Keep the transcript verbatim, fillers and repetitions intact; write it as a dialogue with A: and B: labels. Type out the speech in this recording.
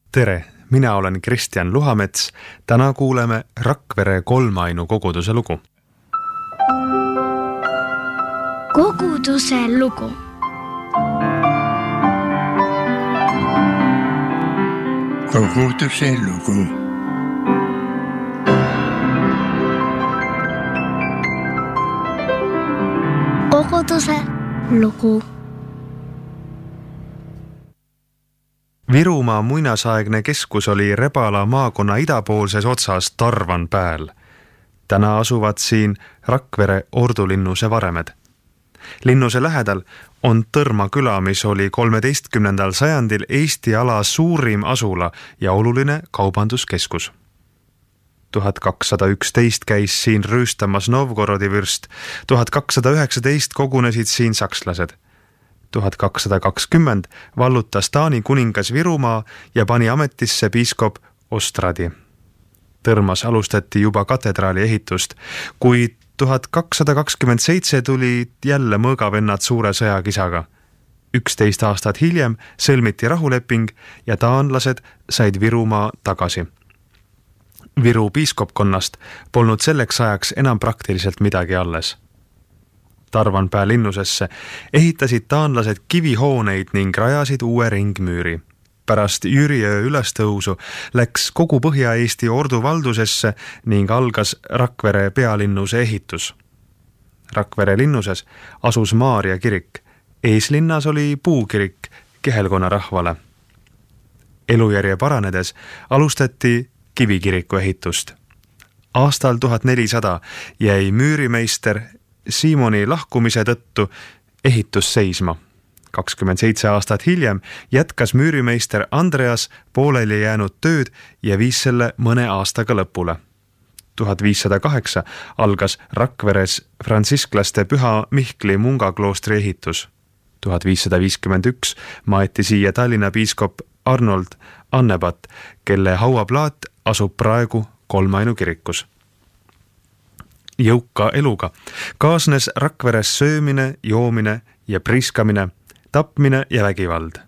A: Tere, mina olen Kristjan Luhamets. Täna kuuleme Rakvere kolmainu koguduse lugu.
B: Koguduse lugu.
C: Koguduse lugu.
B: Koguduse lugu.
A: Virumaa muinasaegne keskus oli Rebala maakonna idapoolses otsas Tarvanpääl. Täna asuvad siin Rakvere ordulinnuse varemed. Linnuse lähedal on Tõrma küla, mis oli kolmeteistkümnendal sajandil Eesti ala suurim asula ja oluline kaubanduskeskus. tuhat kakssada üksteist käis siin rüüstamas Novgorodi vürst, tuhat kakssada üheksateist kogunesid siin sakslased. tuhat kakssada kakskümmend vallutas Taani kuningas Virumaa ja pani ametisse piiskop Ostradi. Tõrmas alustati juba katedraali ehitust, kuid tuhat kakssada kakskümmend seitse tuli jälle mõõgavennad suure sõjakisaga. üksteist aastat hiljem sõlmiti rahuleping ja taanlased said Virumaa tagasi. Viru piiskopkonnast polnud selleks ajaks enam praktiliselt midagi alles. Tarvanpää linnusesse ehitasid taanlased kivihooneid ning rajasid uue ringmüüri. Pärast Jüriöö ülestõusu läks kogu Põhja-Eesti ordu valdusesse ning algas Rakvere pealinnuse ehitus. Rakvere linnuses asus Maarja kirik, eeslinnas oli puukirik kihelkonna rahvale. Elujärje paranedes alustati kivikiriku ehitust. Aastal tuhat nelisada jäi müürimeister Siimoni lahkumise tõttu ehitus seisma. kakskümmend seitse aastat hiljem jätkas müürimeister Andreas pooleli jäänud tööd ja viis selle mõne aastaga lõpule. tuhat viissada kaheksa algas Rakveres frantsisklaste Püha Mihkli mungakloostri ehitus. tuhat viissada viiskümmend üks maeti siia Tallinna piiskop Arnold Annebat, kelle hauaplaat asub praegu kolmainu kirikus. Jõuka eluga kaasnes Rakveres söömine, joomine ja priiskamine, tapmine ja vägivald.